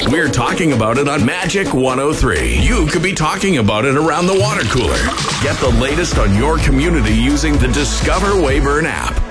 We're talking about it on Magic 103. You could be talking about it around the water cooler. Get the latest on your community using the Discover Weyburn app.